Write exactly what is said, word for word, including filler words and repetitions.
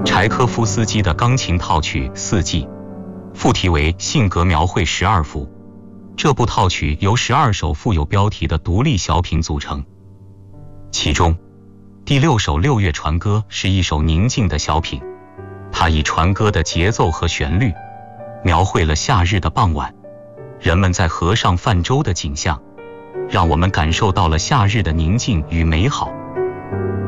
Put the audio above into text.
柴科夫斯基的钢琴套曲《四季》，副题为《性格描绘十二幅》。这部套曲由十二首富有标题的独立小品组成，其中第六首《六月船歌》是一首宁静的小品，它以船歌的节奏和旋律，描绘了夏日的傍晚，人们在河上泛舟的景象，让我们感受到了夏日的宁静与美好。